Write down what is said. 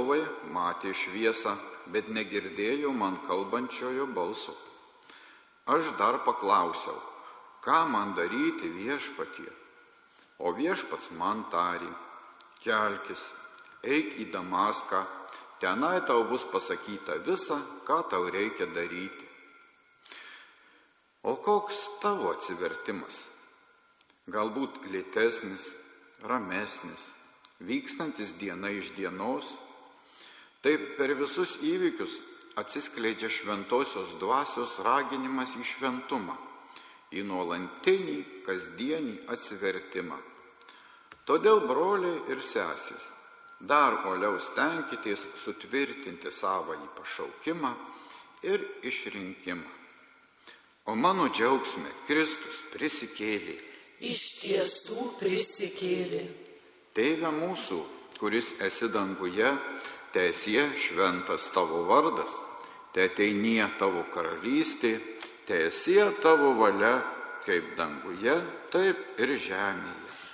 palydovai matė šviesą, bet negirdėjo man kalbančiojo balso. Aš dar paklausiau, ką man daryti, Viešpatie? O Viešpats man tarė, kelkis, eik į Damaską, tenai tau bus pasakyta visa, ką tau reikia daryti. O koks tavo atsivertimas? Galbūt lėtesnis, ramesnis, vykstantis diena iš dienos? Taip per visus įvykius atsiskleidžia šventosios dvasios raginimas į šventumą, į nuolantinį, kasdienį atsivertimą. Todėl, broliai ir sesės, dar uoliau stenkitės sutvirtinti savąjį pašaukimą ir išrinkimą. O mano džiaugsme Kristus prisikėlė. Iš tiesų prisikėlė. Tėve mūsų, kuris esi danguje, teesie šventas tavo vardas, teateinie tavo karalystė, teesie tavo valia, kaip danguje, taip ir žemėje.